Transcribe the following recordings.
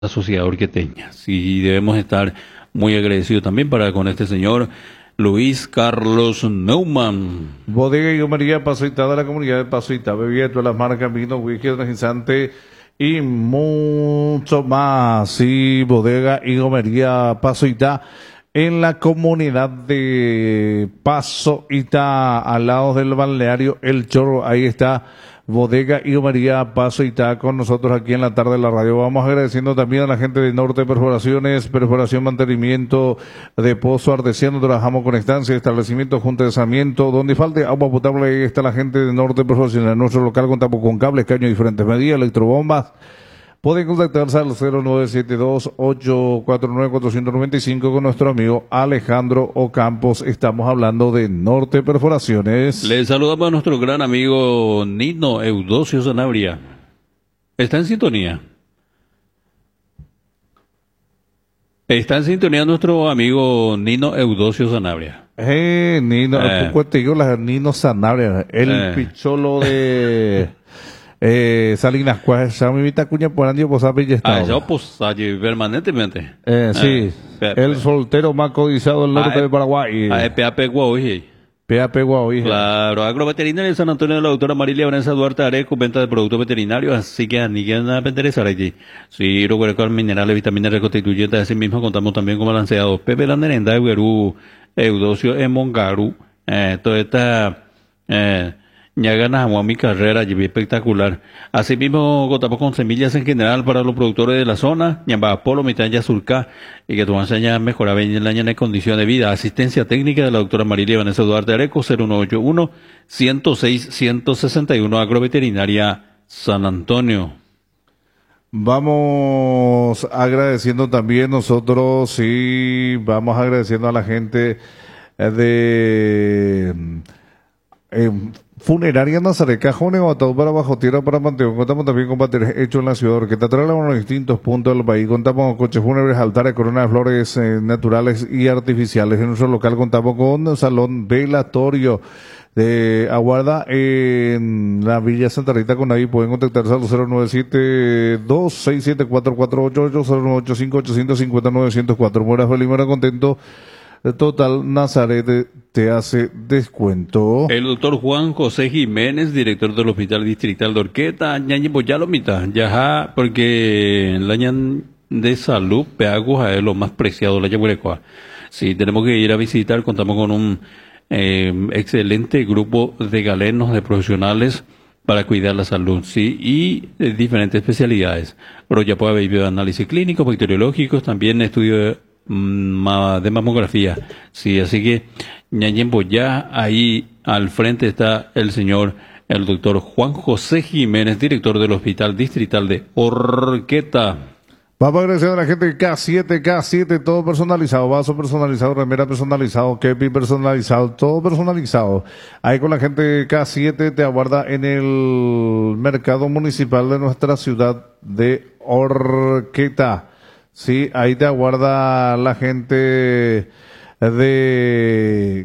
la sociedad orqueteña. Sí, debemos estar muy agradecidos también con este señor Luis Carlos Neumann. Bodega y Gomería Pasoita de la comunidad de Pasoita, bebida de todas las marcas, vino, whisky, energizante y mucho más. Sí, Bodega y Gomería Pasoita en la comunidad de Pasoita, al lado del balneario El Chorro. Ahí está Bodega y Gomería Pasoita con nosotros aquí en la tarde de la radio. Vamos agradeciendo también a la gente de Norte Perforaciones, perforación, mantenimiento de pozo artesiano. Trabajamos con estancia, establecimiento, junta de saneamiento, donde falte agua potable. Ahí está la gente de Norte Perforaciones. En nuestro local contamos con cables, caños de diferentes medidas, electrobombas. Pueden contactarse al 0972-849-495 con nuestro amigo Alejandro Ocampos. Estamos hablando de Norte Perforaciones. Le saludamos a nuestro gran amigo Nino Eudosio Sanabria. ¿Está en sintonía? Está en sintonía nuestro amigo Nino Eudosio Sanabria. Nino, Nino Sanabria, el picholo de... Salinas Cuas, Sami Vitacuña por Andio Posapi y Estado. Yo pues allí permanentemente. Sí, el soltero más codiciado del norte de Paraguay. PAP Guauji. PAP Guauji. Claro, agroveterinaria en San Antonio de la doctora Marilia Vanessa Duarte Areco, venta de productos veterinarios, así que ni que nada me interesa allí. Sí, con minerales, vitaminas reconstituyentes, así mismo contamos también con balanceados. Pepe la Nerenda, Eguerú, Eudocio, Emongaru, toda esta... Ya ganas a mi carrera, allí espectacular. Asimismo, contamos con semillas en general para los productores de la zona, Ñamba Polo, Mitanya Surca, y que tu enseña mejorar el año en condición de vida. Asistencia técnica de la doctora Marilia Vanessa Duarte Areco, 0181-106-161, Agroveterinaria San Antonio. Vamos agradeciendo también nosotros, sí, vamos agradeciendo a la gente de... Funeraria Nazaret, cajones o ataúd para bajo tierra para panteón. Contamos también con baterías hechos en la ciudad que te traen a los distintos puntos del país. Contamos con coches fúnebres, altares, coronas de flores naturales y artificiales. En nuestro local contamos con un salón velatorio de aguarda en la Villa Santa Rita con ahí. Pueden contactarse al 097-267-4488, 098-5-850-904. Muera feliz, muera contento. Total Nazaret te hace descuento. El doctor Juan José Jiménez, director del Hospital Distrital de Orqueta, ya porque el año de salud, peagos a él lo más preciado, la yaguarecoa. Sí, tenemos que ir a visitar, contamos con un excelente grupo de galenos, de profesionales para cuidar la salud, sí, y diferentes especialidades. Pero ya puede haber análisis clínicos, bacteriológicos, también estudio de mamografía, sí, así que ya ahí al frente está el doctor Juan José Jiménez, director del Hospital Distrital de Orqueta. Vamos a agradecer a la gente de K7, todo personalizado, vaso personalizado, remera personalizado, kepi personalizado, todo personalizado. Ahí con la gente de K7 te aguarda en el mercado municipal de nuestra ciudad de Orqueta. Sí, ahí te aguarda la gente de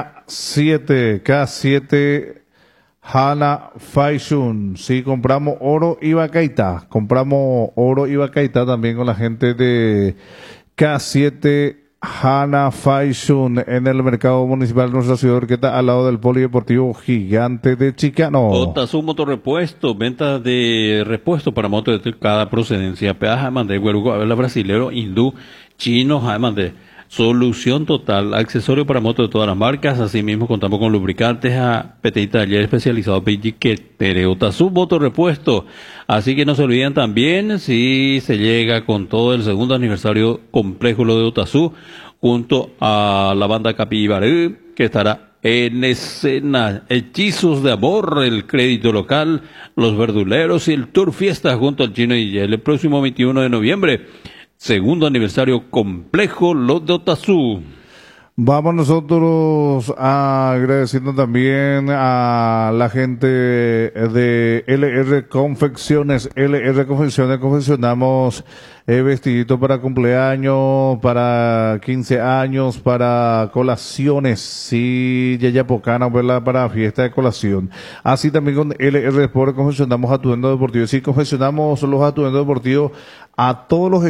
K7 Hana Fashion. Sí, compramos oro y vacaita. También con la gente de K7 Hana Fashion en el mercado municipal de nuestra ciudad de Orqueta, al lado del Polideportivo Gigante de Chicano. Otazu Motorrepuesto, venta de repuesto para motos de cada procedencia. Peaje de Guerugo, habla brasilero, hindú, chino, de solución total, accesorio para motos de todas las marcas. Asimismo contamos con lubricantes a PT taller especializado Pelliquetere. Otazu Motorrepuesto. Así que no se olviden también, si se llega con todo el segundo aniversario complejo lo de Otazu, junto a la banda Capibaré, que estará en escena. Hechizos de amor, el crédito local, los verduleros y el tour fiesta junto al Chino y el próximo 21 de noviembre. Segundo aniversario complejo lo de Otazu. Vamos nosotros agradeciendo también a la gente de LR Confecciones. LR Confecciones, confeccionamos vestidito para cumpleaños, para 15 años, para colaciones, sí, Yayapocana, ¿verdad? Para fiesta de colación. Así también con LR Sport confeccionamos atuendos deportivos. Sí, confeccionamos los atuendos deportivos a todos los